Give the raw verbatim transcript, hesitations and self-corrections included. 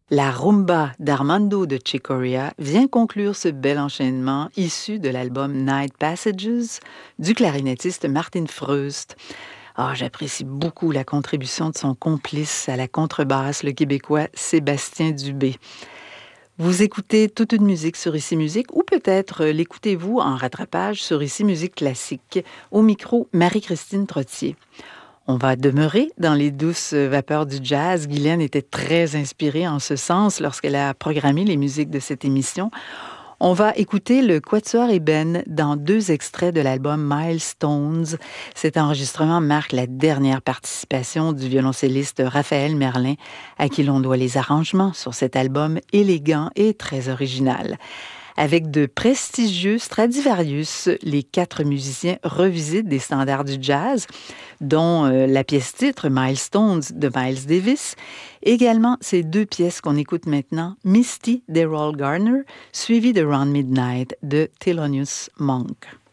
La rumba d'Armando de Chicoria vient conclure ce bel enchaînement issu de l'album Night Passages du clarinettiste Martin Freust. Ah, j'apprécie beaucoup la contribution de son complice à la contrebasse, le Québécois Sébastien Dubé. Vous écoutez toute une musique sur Ici Musique ou peut-être l'écoutez-vous en rattrapage sur Ici Musique classique. Au micro, Marie-Christine Trottier. On va demeurer dans les douces vapeurs du jazz. Guylaine était très inspirée en ce sens lorsqu'elle a programmé les musiques de cette émission. On va écouter le Quatuor Eben dans deux extraits de l'album Milestones. Cet enregistrement marque la dernière participation du violoncelliste Raphaël Merlin, à qui l'on doit les arrangements sur cet album élégant et très original. Avec de prestigieux Stradivarius, les quatre musiciens revisitent des standards du jazz, dont euh, la pièce-titre Milestones de Miles Davis. Également, ces deux pièces qu'on écoute maintenant, Misty d'Errol Garner, suivie de Round Midnight de Thelonious Monk.